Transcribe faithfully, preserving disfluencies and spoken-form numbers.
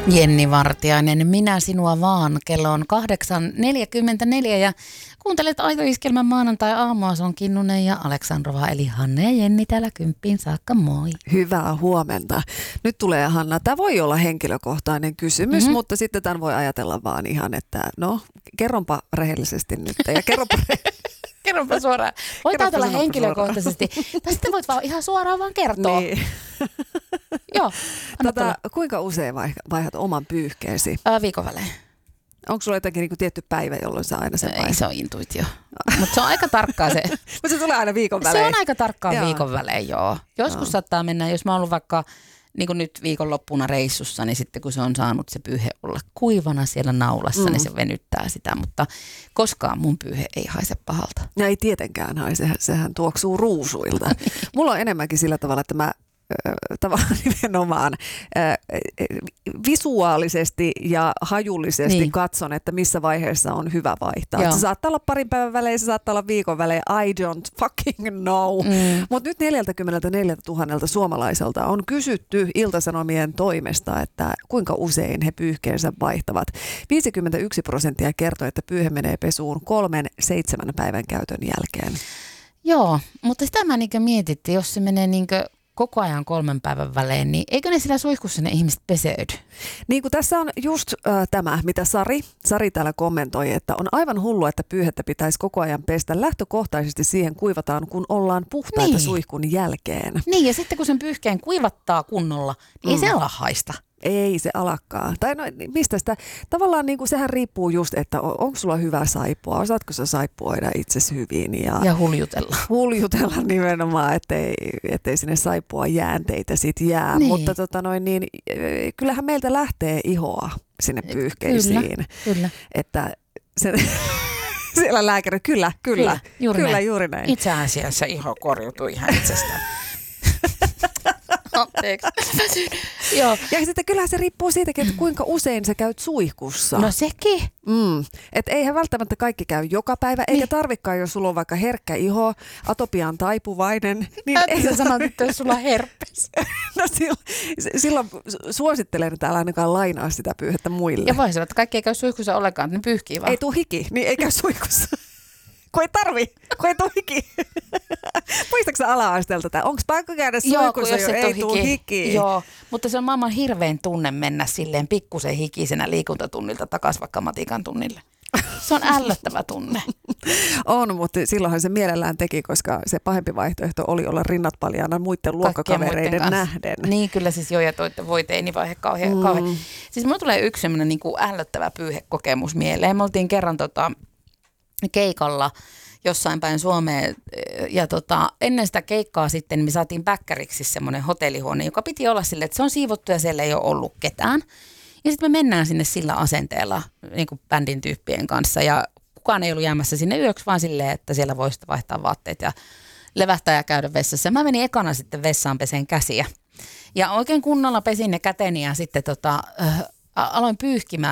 Jenni Vartiainen, minä sinua vaan. Kello on kahdeksan neljäkymmentäneljä ja kuuntelet Aito-iskelmän maanantai-aamua. Se on Kinnunen ja Aleksandrova eli Hanna ja Jenni täällä kymppiin saakka. Moi. Hyvää huomenta. Nyt tulee Hanna. Tämä voi olla henkilökohtainen kysymys, mm-hmm. mutta sitten tämän voi ajatella vaan ihan, että no kerronpa rehellisesti nyt. Ja kerronpa Kerronpa suoraan. Voit ajatella henkilökohtaisesti. Tai sitten voit vaan ihan suoraan vaan kertoa. Niin. Joo. Tota, kuinka usein vaihdat oman pyyhkeesi? Ää, viikon välein. Onko sulla jotenkin niinku tietty päivä, jolloin sä aina sen vaihdat? Ei, se on intuitio. Mutta se on aika tarkkaa se. Mutta se tulee aina viikon välein. Se on aika tarkkaa joo. viikon välein, joo. Joskus joo. saattaa mennä, jos mä oon ollut vaikka niin kuin nyt viikonloppuna reissussa, niin sitten kun se on saanut se pyyhe olla kuivana siellä naulassa, mm. niin se venyttää sitä. Mutta koskaan mun pyyhe ei haise pahalta. Ja ei tietenkään haise, sehän tuoksuu ruusuilta. Mulla on enemmänkin sillä tavalla, että mä tavallaan nimenomaan äh, visuaalisesti ja hajullisesti niin. katson, että missä vaiheessa on hyvä vaihtaa. Se saattaa olla parin päivän välein, se saattaa olla viikon välein, I don't fucking know. Mm. Mutta nyt neljäkymmentäneljätuhatta suomalaiselta on kysytty Ilta-Sanomien toimesta, että kuinka usein he pyyhkeensä vaihtavat. viisikymmentäyksi prosenttia kertoo, että pyyhe menee pesuun kolmen seitsemän päivän käytön jälkeen. Joo, mutta sitä mä niinkö mietittiin, jos se menee niinkö koko ajan kolmen päivän välein, niin eikö ne sillä suihkussa ne ihmiset peseydy? Niin kuin tässä on just äh, tämä, mitä Sari, Sari täällä kommentoi, että on aivan hullua, että pyyhettä pitäisi koko ajan pestä. Lähtökohtaisesti siihen kuivataan, kun ollaan puhtaita niin. suihkun jälkeen. Niin, ja sitten kun sen pyyhkeen kuivattaa kunnolla, niin mm. ei se ala haista. Ei se alakkaa. Tai no, mistä sitä, tavallaan niin kuin sehän riippuu just, että on, onko sulla hyvä saippua, osaatko sä saippuoida itsesi hyvin. Ja, ja huljutella. Huljutella nimenomaan, ettei, ettei sinne saippua jäänteitä sit jää. Niin. Mutta tota noin, niin, kyllähän meiltä lähtee ihoa sinne pyyhkeisiin. Kyllä, kyllä. Että se, siellä lääkäri, kyllä, kyllä, kyllä, juuri, kyllä näin. juuri näin. Itse asiassa iho korjuutui ihan itsestään. Joo. Ja sitten kyllähän se riippuu siitäkin, että kuinka usein sä käyt suihkussa. No sekin. Mm. Että eihän välttämättä kaikki käy joka päivä, eikä niin. tarvikaan, jos sulla on vaikka herkkä iho, atopia on taipuvainen. Niin ei sä sanot, että jos sulla on herpes. No silloin, silloin suosittelen, että älä ainakaan lainaa sitä pyyhettä muille. Ja voisi että kaikki ei käy suihkussa ollenkaan, ne pyyhkii vaan. Ei tuu hiki, niin ei käy suihkussa. Kun ei tarvi, kun ei tuu hiki. Muistatko sä ala-asteelta tätä? Onko pakko käydä suihkussa, jo ei tuu hiki? Joo, mutta se on maailman hirvein tunne mennä silleen pikkusen hikisenä liikuntatunnilta takaisin vaikka matikan tunnille. Se on ällöttävä tunne. On, mutta silloinhan se mielellään teki, koska se pahempi vaihtoehto oli olla rinnat paljaana muiden luokkakavereiden nähden. Niin, kyllä siis joo, ja toitte voi teinivaihe kauhean. Mm. kauhean. Siis mulla tulee yksi semmoinen niin kuin ällöttävä pyyhekokemus mieleen. Me oltiin kerran tota, keikalla jossain päin Suomeen ja tota, ennen sitä keikkaa sitten me saatiin päkkäriksi semmoinen hotellihuone, joka piti olla silleen, että se on siivottu ja siellä ei ole ollut ketään. Ja sitten me mennään sinne sillä asenteella niin kuin bändin tyyppien kanssa ja kukaan ei ollut jäämässä sinne yöksi, vaan silleen, että siellä voisi vaihtaa vaatteet ja levähtää ja käydä vessassa. Mä menin ekana sitten vessaan peseen käsiä ja oikein kunnolla pesin ne käteni ja sitten tota, äh, aloin pyyhkimään